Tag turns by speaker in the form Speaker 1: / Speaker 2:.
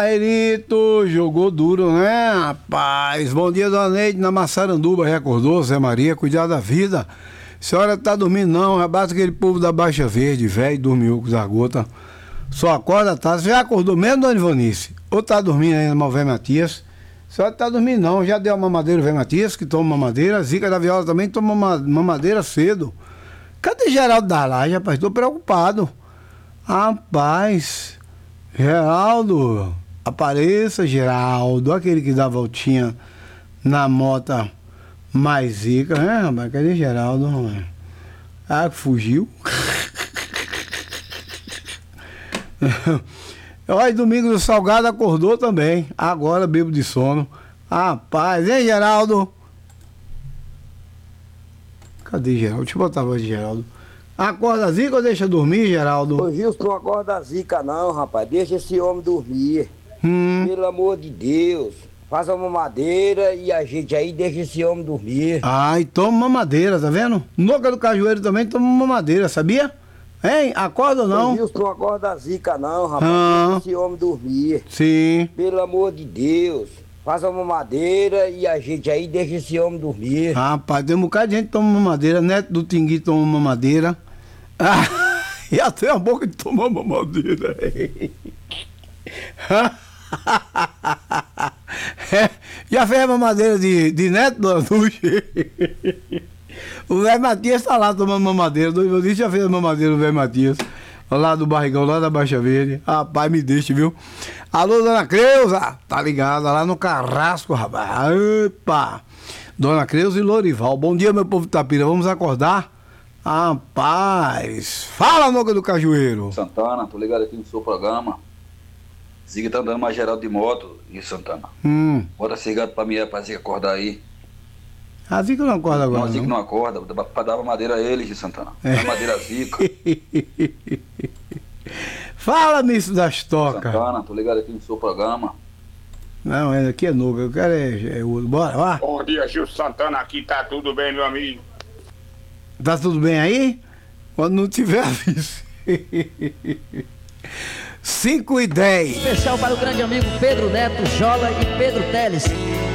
Speaker 1: Airito jogou duro, né, rapaz? Bom dia, dona Neide, na Massaranduba, recordou, Zé Maria, cuidar da vida. Senhora tá dormindo não, basta aquele povo da Baixa Verde, velho, dormiu com os argotas. Só acorda, tá? Você já acordou mesmo, dona Ivanice? Ou tá dormindo ainda, mal velho Matias? A senhora tá dormindo não, já deu uma mamadeira o velho Matias, que toma mamadeira. Zica da Viola também toma mamadeira cedo. Cadê Geraldo da Laje, rapaz? Tô preocupado. Rapaz, Geraldo, apareça, Geraldo, aquele que dá voltinha na moto mais zica, né, rapaz? Cadê Geraldo, rapaz? Ah, fugiu. Olha, domingo do Salgado acordou também. Agora bebo de sono. Rapaz, hein, Geraldo? Cadê Geraldo? Deixa eu botar a voz de Geraldo. Acorda a zica ou deixa dormir, Geraldo?
Speaker 2: Ô Gilson, não acorda a zica não, rapaz. Deixa esse homem dormir. Pelo amor de Deus. Faz uma mamadeira e a gente aí deixa esse homem dormir.
Speaker 1: Ai, toma mamadeira, tá vendo? Noca do Cajueiro também toma mamadeira, sabia? Hein? Acorda ou não?
Speaker 2: Ô Gilson, não acorda a zica não, rapaz. Deixa esse homem dormir.
Speaker 1: Sim.
Speaker 2: Pelo amor de Deus. Faz uma mamadeira e a gente aí deixa esse homem dormir.
Speaker 1: Rapaz, tem um bocado de gente que toma mamadeira. Neto do Tingui toma mamadeira. Ah, e até a boca de tomar mamadeira. Já fez a mamadeira de Neto, dona Duche? O velho Matias tá lá tomando mamadeira. Eu disse, já fez a mamadeira do velho Matias. Lá do Barrigão, lá da Baixa Verde. Rapaz, me deixa, viu? Alô, dona Creuza, tá ligada lá no Carrasco, rapaz. Epa! Dona Creuza e Lorival. Bom dia, meu povo de Tapira. Vamos acordar? Rapaz! Fala, Noca do Cajueiro.
Speaker 3: Santana, tô ligado aqui no seu programa. Ziga tá andando mais geral de moto em Santana. Bota cigado pra minha pra Ziga acordar aí.
Speaker 1: A Zica não acorda agora.
Speaker 3: Não, a Zica não acorda, pra dar madeira a eles, Santana. Dá madeira a Zica.
Speaker 1: Fala, Misso das Tocas.
Speaker 3: Santana, tô ligado aqui no seu programa.
Speaker 1: Não, aqui é Noca, eu quero é outro. Bora, lá.
Speaker 4: Bom dia, Gilson Santana, aqui tá tudo bem, meu amigo.
Speaker 1: Tá tudo bem aí? Quando não tiver, avise. 5:10.
Speaker 5: Especial para o grande amigo Pedro Neto, Jola e Pedro Teles.